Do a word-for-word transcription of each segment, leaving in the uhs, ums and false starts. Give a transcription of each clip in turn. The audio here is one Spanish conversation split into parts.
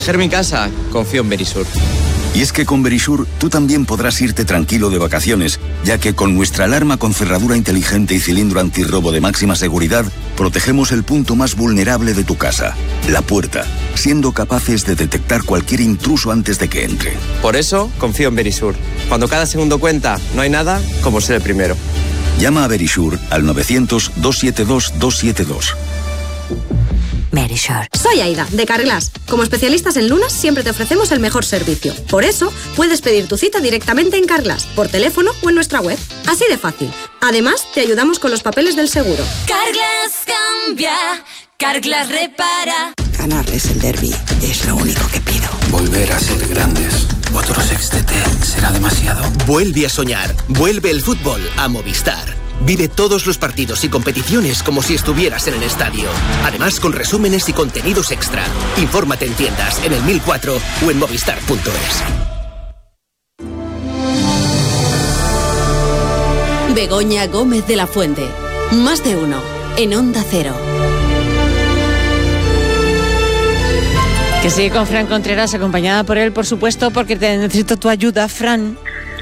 Proteger mi casa, confío en Verisur. Y es que con Verisur tú también podrás irte tranquilo de vacaciones, ya que con nuestra alarma con cerradura inteligente y cilindro antirrobo de máxima seguridad, protegemos el punto más vulnerable de tu casa, la puerta, siendo capaces de detectar cualquier intruso antes de que entre. Por eso, confío en Verisur. Cuando cada segundo cuenta, no hay nada como ser el primero. Llama a Verisur al novecientos, doscientos setenta y dos, doscientos setenta y dos. Verisur. Soy Aida, de Carglass. Como especialistas en lunas, siempre te ofrecemos el mejor servicio. Por eso, puedes pedir tu cita directamente en Carglass, por teléfono o en nuestra web. Así de fácil. Además, te ayudamos con los papeles del seguro. Carglass cambia, Carglass repara. Ganarles el derbi es lo único que pido. Volver a ser grandes. Otro Sextetel será demasiado. Vuelve a soñar. Vuelve el fútbol a Movistar. Vive todos los partidos y competiciones como si estuvieras en el estadio. Además, con resúmenes y contenidos extra. Infórmate en tiendas, en el mil cuatro o en movistar punto es. Begoña Gómez de la Fuente. Más de uno. En Onda Cero. Que sigue con Fran Contreras, acompañada por él, por supuesto, porque te necesito tu ayuda, Fran.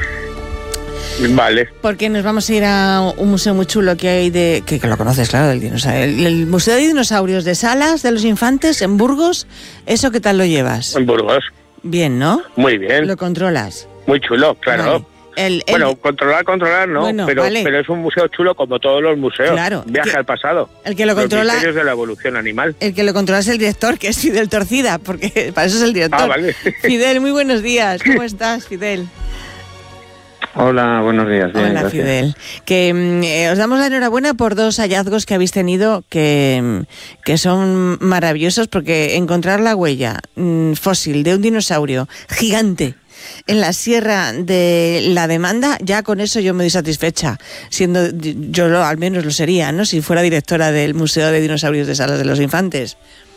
Vale. Porque nos vamos a ir a un museo muy chulo que hay de... Que, que lo conoces, claro, del dinosaurio. El, el Museo de Dinosaurios de Salas de los Infantes, en Burgos. ¿Eso qué tal lo llevas? En Burgos. Bien, ¿no? Muy bien. ¿Lo controlas? Muy chulo, claro. Vale. El, el... Bueno, controlar, controlar, no, bueno, pero, vale. pero es un museo chulo como todos los museos. Claro. Viaje que, al pasado. El que lo controla... Los misterios de la evolución animal. El que lo controla es el director, que es Fidel Torcida, porque para eso es el director. Ah, vale. Fidel, muy buenos días. ¿Cómo estás, Fidel? Hola, buenos días. Bien, Hola, gracias. Fidel. Que eh, os damos la enhorabuena por dos hallazgos que habéis tenido que, que son maravillosos, porque encontrar la huella mm, fósil de un dinosaurio gigante en la Sierra de la Demanda, ya con eso yo me doy satisfecha, siendo yo lo, al menos lo sería, ¿no? Si fuera directora del Museo de Dinosaurios de Salas de los Infantes.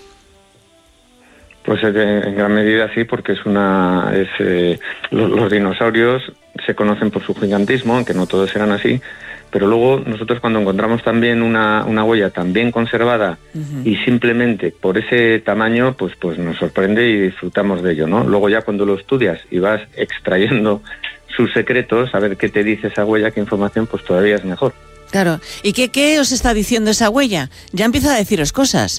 Pues en gran medida sí, porque es una es eh, los, los dinosaurios se conocen por su gigantismo, aunque no todos eran así, pero luego nosotros cuando encontramos también una, una huella tan bien conservada uh-huh. y simplemente por ese tamaño, pues pues nos sorprende y disfrutamos de ello, ¿no? Luego ya cuando lo estudias y vas extrayendo sus secretos, a ver qué te dice esa huella, qué información, pues todavía es mejor. Claro. ¿Y qué, qué os está diciendo esa huella? Ya empieza a deciros cosas.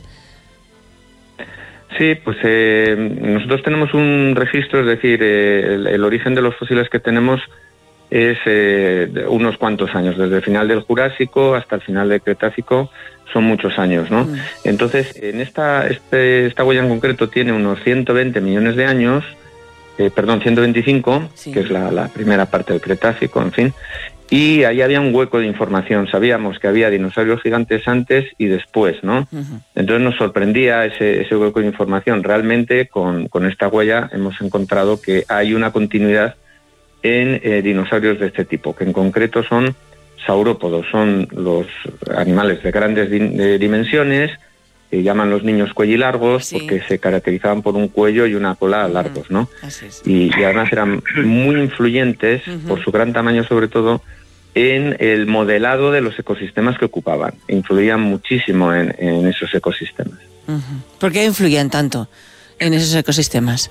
Sí, pues eh, nosotros tenemos un registro, es decir, eh, el, el origen de los fósiles que tenemos es eh, de unos cuantos años, desde el final del Jurásico hasta el final del Cretácico, son muchos años, ¿no? Mm. Entonces, en esta este, esta huella en concreto tiene unos ciento veinte millones de años, eh, perdón, ciento veinticinco, sí. que es la, la primera parte del Cretácico, en fin, y ahí había un hueco de información. Sabíamos que había dinosaurios gigantes antes y después, ¿no? Uh-huh. Entonces nos sorprendía ese, ese hueco de información. Realmente con, con esta huella hemos encontrado que hay una continuidad en eh, dinosaurios de este tipo, que en concreto son saurópodos, son los animales de grandes di- de dimensiones, que llaman los niños cuellilargos, sí. porque se caracterizaban por un cuello y una cola largos, ¿no? Así es. Y, y además eran muy influyentes, uh-huh. por su gran tamaño sobre todo, en el modelado de los ecosistemas que ocupaban. Influían muchísimo en, en esos ecosistemas. Uh-huh. ¿Por qué influían tanto en esos ecosistemas?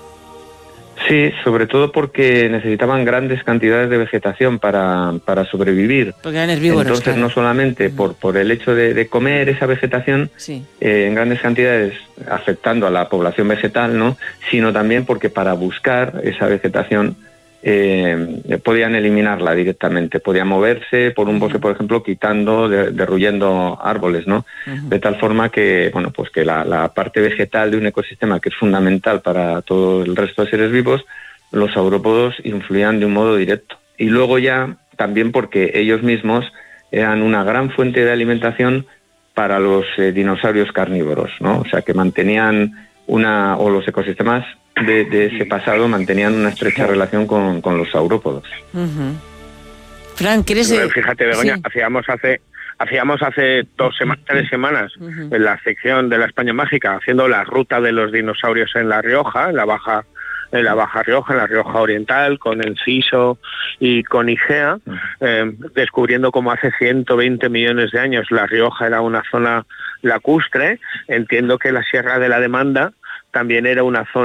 Sí, sobre todo porque necesitaban grandes cantidades de vegetación para, para sobrevivir. Porque eran herbívoros. Entonces, claro. no solamente uh-huh. por, por el hecho de, de comer esa vegetación sí. eh, en grandes cantidades, afectando a la población vegetal, ¿no? Sino también porque para buscar esa vegetación eh, podían eliminarla directamente. Podían moverse por un bosque, por ejemplo, quitando, de, derruyendo árboles, ¿no? Uh-huh. De tal forma que, bueno, pues que la, la parte vegetal de un ecosistema, que es fundamental para todo el resto de seres vivos, los saurópodos influían de un modo directo. Y luego ya también porque ellos mismos eran una gran fuente de alimentación para los eh, dinosaurios carnívoros, ¿no? O sea, que mantenían una, o los ecosistemas de, de ese pasado mantenían una estrecha relación con, con los saurópodos. Uh-huh. Fran, ¿quieres...? Bueno, fíjate, Begoña, sí. hacíamos hace hacíamos hace dos semanas, tres semanas, uh-huh. en la sección de la España Mágica, haciendo la ruta de los dinosaurios en La Rioja, en la Baja en la Baja Rioja, en la Rioja Oriental, con Enciso y con Igea, eh, descubriendo cómo hace ciento veinte millones de años La Rioja era una zona lacustre. Entiendo que la Sierra de la Demanda también era una zona